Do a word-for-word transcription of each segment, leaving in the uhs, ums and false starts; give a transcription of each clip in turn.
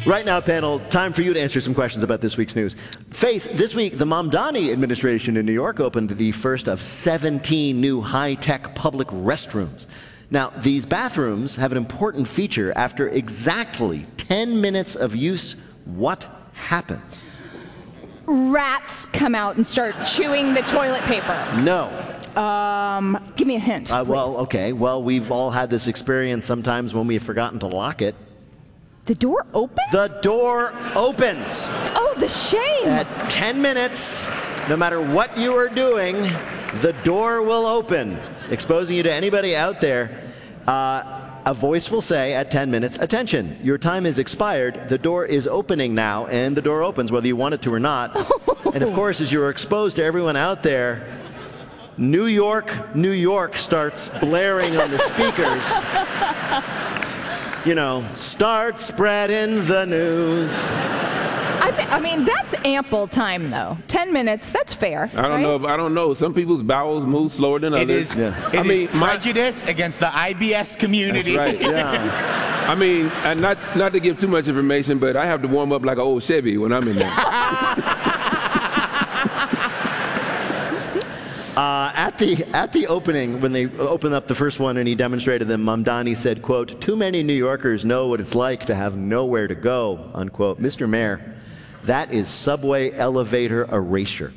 Right now, panel, time for you to answer some questions about this week's news. Faith, this week, the Mamdani administration in New York opened the first of seventeen new high-tech public restrooms. Now, these bathrooms have an important feature. After exactly ten minutes of use, what happens? Rats come out and start chewing the toilet paper. No. Um, give me a hint. Uh, well, okay. Well, we've all had this experience sometimes when we've forgotten to lock it. The door opens? The door opens. Oh, the shame. At ten minutes, no matter what you are doing, the door will open, exposing you to anybody out there. Uh, a voice will say at ten minutes, attention, your time is expired. The door is opening now, and the door opens whether you want it to or not. And of course, as you're exposed to everyone out there, New York, New York starts blaring on the speakers. You know, start spreading the news. I, th- I mean, that's ample time, though. Ten minutes, that's fair. I don't right? know. If, I don't know. Some people's bowels move slower than others. It is, Yeah. it I mean, is my- prejudice against the I B S community. That's right. Yeah. I mean, and not not to give too much information, but I have to warm up like an old Chevy when I'm in there. Uh, at the at the opening, when they opened up the first one and he demonstrated them, Mamdani said, quote, too many New Yorkers know what it's like to have nowhere to go, unquote. Mister Mayor, that is subway elevator erasure.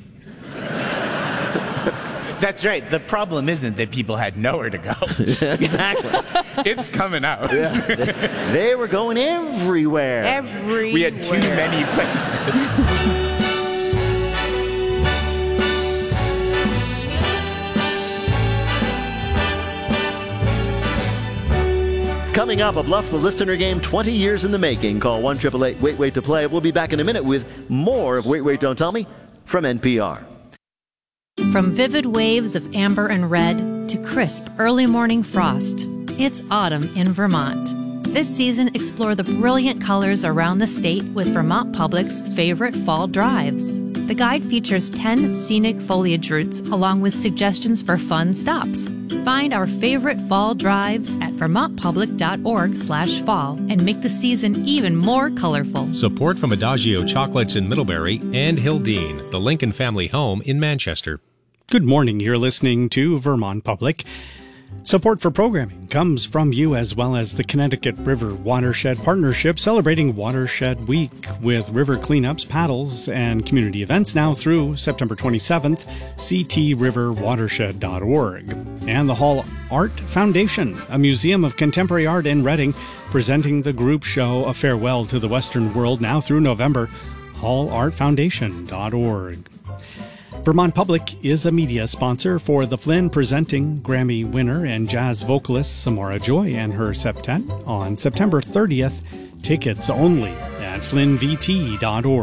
That's right. The problem isn't that people had nowhere to go. Exactly. It's coming out. Yeah. They were going everywhere. Everywhere. We had too many places. Coming up, a Bluff the Listener game, twenty years in the making. Call one eight eight eight wait wait to play. We'll be back in a minute with more of Wait, Wait, Don't Tell Me from N P R. From vivid waves of amber and red to crisp early morning frost, it's autumn in Vermont. This season, explore the brilliant colors around the state with Vermont Public's favorite fall drives. The guide features ten scenic foliage routes along with suggestions for fun stops. Find our favorite fall drives at vermontpublic.org slash fall and make the season even more colorful. Support from Adagio Chocolates in Middlebury and Hildene, the Lincoln family home in Manchester. Good morning. You're listening to Vermont Public. Support for programming comes from you as well as the Connecticut River Watershed Partnership, celebrating Watershed Week with river cleanups, paddles, and community events now through September twenty-seventh, c t river watershed dot org. And the Hall Art Foundation, a museum of contemporary art in Reading, presenting the group show A Farewell to the Western World now through November, hall art foundation dot org. Vermont Public is a media sponsor for The Flynn, presenting Grammy winner and jazz vocalist Samara Joy and her septet on September thirtieth. Tickets only at flynn v t dot org.